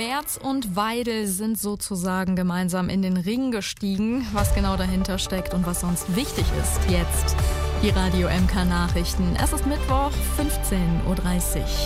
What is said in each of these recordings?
Merz und Weidel sind sozusagen gemeinsam in den Ring gestiegen. Was genau dahinter steckt und was sonst wichtig ist, jetzt die Radio MK Nachrichten. Es ist Mittwoch, 15.30 Uhr.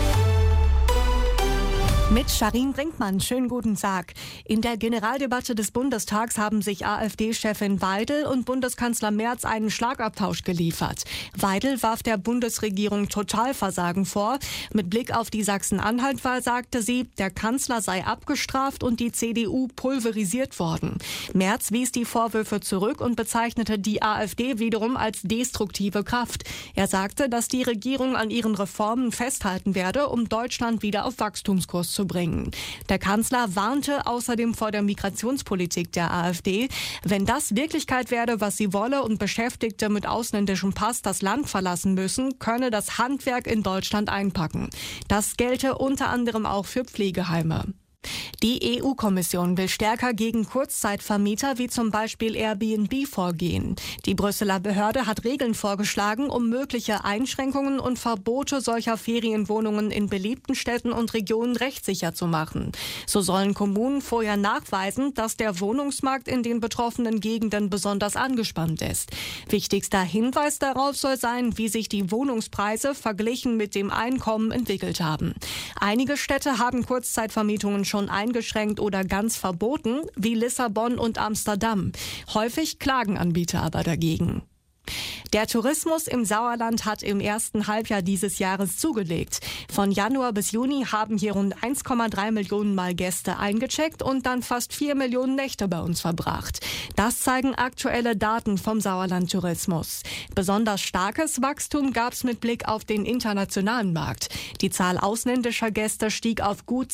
Mit Sharin Brinkmann, schönen guten Tag. In der Generaldebatte des Bundestags haben sich AfD-Chefin Weidel und Bundeskanzler Merz einen Schlagabtausch geliefert. Weidel warf der Bundesregierung Totalversagen vor. Mit Blick auf die Sachsen-Anhalt-Wahl sagte sie, der Kanzler sei abgestraft und die CDU pulverisiert worden. Merz wies die Vorwürfe zurück und bezeichnete die AfD wiederum als destruktive Kraft. Er sagte, dass die Regierung an ihren Reformen festhalten werde, um Deutschland wieder auf Wachstumskurs zu bringen. Der Kanzler warnte außerdem vor der Migrationspolitik der AfD. Wenn das Wirklichkeit werde, was sie wolle und Beschäftigte mit ausländischem Pass das Land verlassen müssen, könne das Handwerk in Deutschland einpacken. Das gelte unter anderem auch für Pflegeheime. Die EU-Kommission will stärker gegen Kurzzeitvermieter wie zum Beispiel Airbnb vorgehen. Die Brüsseler Behörde hat Regeln vorgeschlagen, um mögliche Einschränkungen und Verbote solcher Ferienwohnungen in beliebten Städten und Regionen rechtssicher zu machen. So sollen Kommunen vorher nachweisen, dass der Wohnungsmarkt in den betroffenen Gegenden besonders angespannt ist. Wichtigster Hinweis darauf soll sein, wie sich die Wohnungspreise verglichen mit dem Einkommen entwickelt haben. Einige Städte haben Kurzzeitvermietungen schon eingeschränkt oder ganz verboten, wie Lissabon und Amsterdam. Häufig klagen Anbieter aber dagegen. Der Tourismus im Sauerland hat im ersten Halbjahr dieses Jahres zugelegt. Von Januar bis Juni haben hier rund 1,3 Millionen Mal Gäste eingecheckt und dann fast 4 Millionen Nächte bei uns verbracht. Das zeigen aktuelle Daten vom Sauerland-Tourismus. Besonders starkes Wachstum gab es mit Blick auf den internationalen Markt. Die Zahl ausländischer Gäste stieg auf gut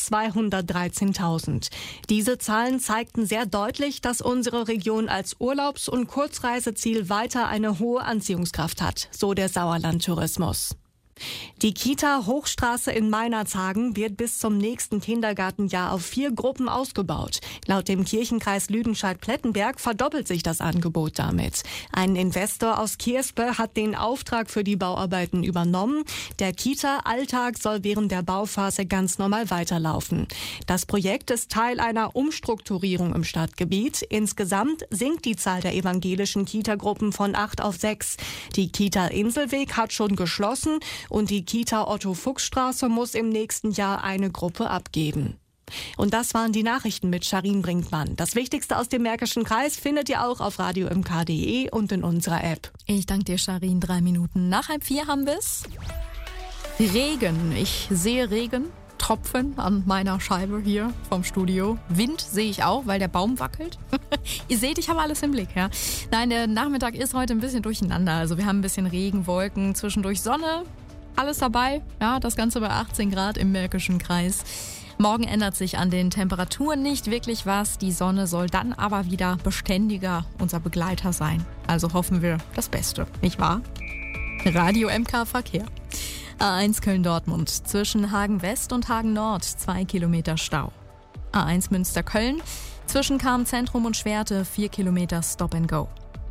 213.000. Diese Zahlen zeigten sehr deutlich, dass unsere Region als Urlaubs- und Kurzreiseziel weiter eine hohe Anziehungskraft hat, so der Sauerland-Tourismus. Die Kita Hochstraße in Meinerzhagen wird bis zum nächsten Kindergartenjahr auf 4 Gruppen ausgebaut. Laut dem Kirchenkreis Lüdenscheid-Plettenberg verdoppelt sich das Angebot damit. Ein Investor aus Kierspe hat den Auftrag für die Bauarbeiten übernommen. Der Kita-Alltag soll während der Bauphase ganz normal weiterlaufen. Das Projekt ist Teil einer Umstrukturierung im Stadtgebiet. Insgesamt sinkt die Zahl der evangelischen Kita-Gruppen von 8 auf 6. Die Kita Inselweg hat schon geschlossen und die Kita Otto-Fuchs-Straße muss im nächsten Jahr eine Gruppe abgeben. Und das waren die Nachrichten mit Sharin Brinkmann. Das Wichtigste aus dem Märkischen Kreis findet ihr auch auf radiomk.de und in unserer App. Ich danke dir, Sharin. 3 Minuten nach 3:30 haben wir's. Regen. Ich sehe Regen. Tropfen an meiner Scheibe hier vom Studio. Wind sehe ich auch, weil der Baum wackelt. Ihr seht, ich habe alles im Blick. Ja? Nein, der Nachmittag ist heute ein bisschen durcheinander. Also wir haben ein bisschen Regen, Wolken, zwischendurch Sonne. Alles dabei. Ja, das Ganze bei 18 Grad im Märkischen Kreis. Morgen ändert sich an den Temperaturen nicht wirklich was. Die Sonne soll dann aber wieder beständiger unser Begleiter sein. Also hoffen wir das Beste, nicht wahr? Radio MK Verkehr. A1 Köln-Dortmund zwischen Hagen West und Hagen Nord 2 Kilometer Stau. A1 Münster-Köln zwischen Cham-Zentrum und Schwerte 4 Kilometer Stop and Go.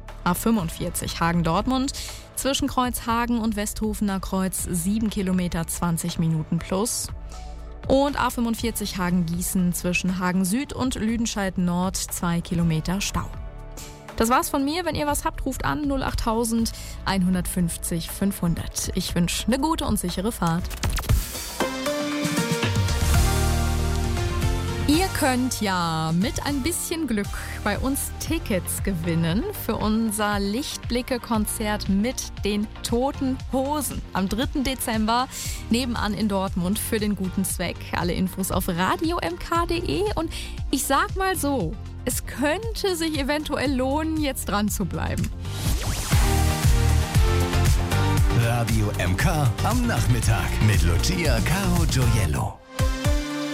A45 Hagen-Dortmund zwischen Kreuzhagen und Westhofener Kreuz 7 Kilometer 20 Minuten plus. Und A45 Hagen-Gießen zwischen Hagen Süd und Lüdenscheid Nord 2 Kilometer Stau. Das war's von mir. Wenn ihr was habt, ruft an 08000 150 500. Ich wünsche eine gute und sichere Fahrt. Ihr könnt ja mit ein bisschen Glück bei uns Tickets gewinnen für unser Lichtblicke-Konzert mit den Toten Hosen am 3. Dezember nebenan in Dortmund für den guten Zweck. Alle Infos auf radiomk.de und ich sag mal so, es könnte sich eventuell lohnen, jetzt dran zu bleiben. Radio MK am Nachmittag mit Lucia Caro Gioiello.